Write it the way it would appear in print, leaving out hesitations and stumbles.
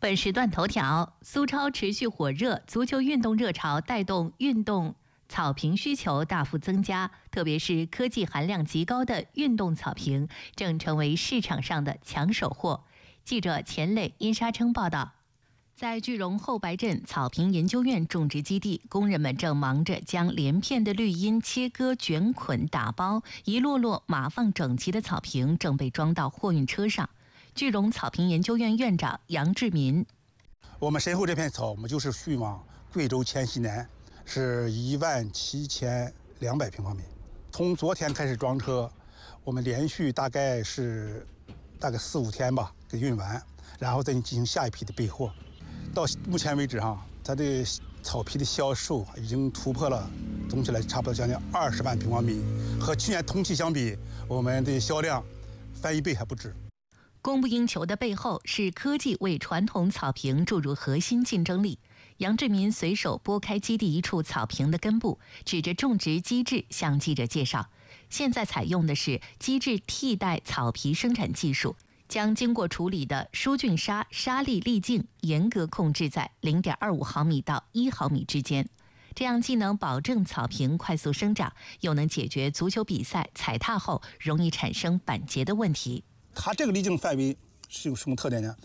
本时段头条：苏超持续火热，足球运动热潮带动运动草坪需求大幅增加，特别是科技含量极高的运动草坪正成为市场上的抢手货。记者钱磊、殷沙称报道。在句容后白镇草坪研究院种植基地，工人们正忙着将连片的绿荫切割、卷捆、打包，一摞摞码放整齐的草坪正被装到货运车上。句容草坪研究院院长杨志民： 我们身后这片草，我们就是运往贵州黔西南，是17200平方米。从昨天开始装车，我们连续大概4、5天吧，给运完，然后再进行下一批的备货。到目前为止它的草皮的销售已经突破了，总起来差不多将近20万平方米，和去年同期相比，我们的销量翻1倍还不止。 供不应求的背后是科技为传统草坪注入核心竞争力。杨志民随手拨开基地一处草坪的根部，指着种植机制向记者介绍，现在采用的是机制替代草皮生产技术，将经过处理的疏浚沙沙粒粒径严格控制在0.25毫米到1毫米之间，这样既能保证草坪快速生长，又能解决足球比赛踩踏后容易产生板结的问题。 它这个粒径范围是有什么特点呢？